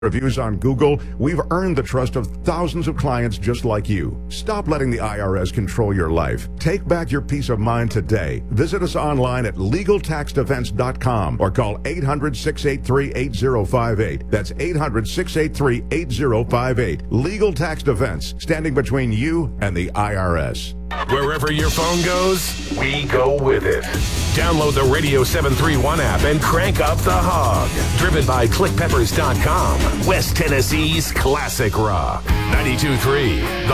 reviews on Google, we've earned the trust of thousands of clients just like you. Stop letting the IRS control your life. Take back your peace of mind today. Visit us online at LegalTaxDefense.com or call 800-683-8058. That's 800-683-8058. Legal Tax Defense, standing between you and the IRS. Wherever your phone goes, we go with it. Download the Radio 731 app and crank up the hog. Driven by ClickPeppers.com. West Tennessee's classic rock. 92.3.